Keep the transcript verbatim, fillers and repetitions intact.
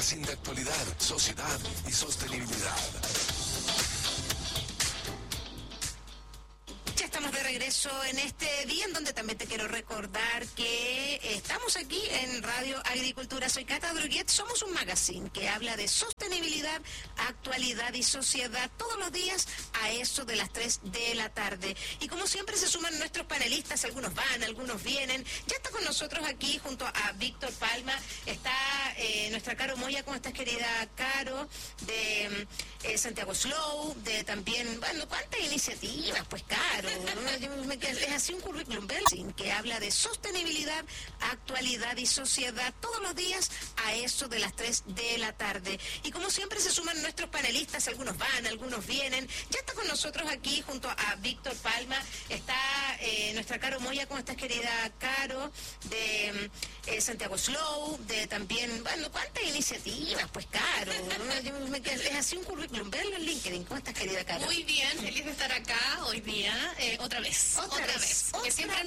magazine de actualidad, sociedad y sostenibilidad. Ya estamos de regreso en este día en donde también te quiero recordar que estamos aquí en Radio Agricultura. Soy Cata Droguet, somos un magazine que habla de sostenibilidad, actualidad y sociedad todos los días a eso de las tres de la tarde. Y como siempre se suman nuestros panelistas, algunos van, algunos vienen. Ya está con nosotros aquí junto a Víctor Palma, está eh, nuestra Caro Moya. ¿Cómo estás, querida Caro? De eh, Santiago Slow, de también, bueno, ¿cuántas iniciativas? Pues Caro. Es así un currículum que habla de sostenibilidad, actualidad y sociedad todos los días a eso de las tres de la tarde. Y como siempre se suman nuestros panelistas, algunos van, algunos vienen. Ya está con nosotros aquí junto a Víctor Palma, está eh, nuestra Caro Moya. ¿Cómo estás, querida Caro? De eh, Santiago Slow, de también, bueno, ¿cuántas iniciativas? Pues Caro. Es así un currículum, verlo en LinkedIn. ¿Cómo estás, querida Caro? Muy bien, feliz de estar acá hoy día, eh, otra vez. Otra, otra vez. vez. Porque otra siempre